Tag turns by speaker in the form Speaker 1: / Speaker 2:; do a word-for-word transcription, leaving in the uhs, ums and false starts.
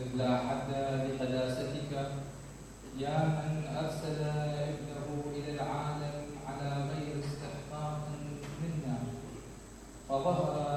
Speaker 1: إذ لا حد لقداستك يا من أرسل ابنه إلى العالم على غير استحقاق منا، فظهر